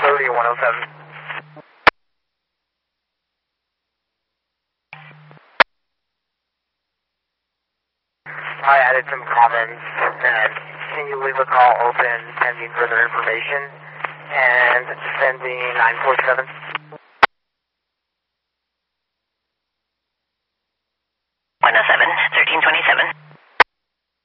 30 or 107. I added some comments that can you leave a call open pending further information and sending 947.